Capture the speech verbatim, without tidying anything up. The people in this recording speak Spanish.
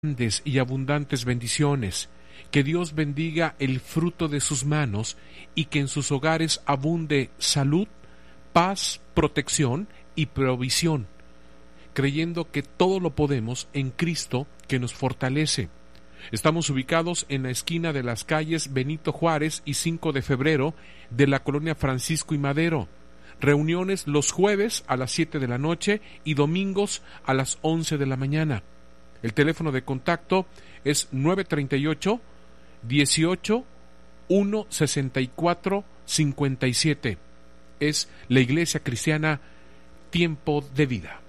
grandes y abundantes bendiciones. Que Dios bendiga el fruto de sus manos y que en sus hogares abunde salud, paz, protección y provisión, creyendo que todo lo podemos en Cristo que nos fortalece. Estamos ubicados en la esquina de las calles Benito Juárez y cinco de febrero de la colonia Francisco y Madero. Reuniones los jueves a las siete de la noche y domingos a las once de la mañana. El teléfono de contacto es nueve treinta y ocho, dieciocho, uno sesenta y cuatro, cincuenta y siete. Es la Iglesia Cristiana Tiempo de Vida.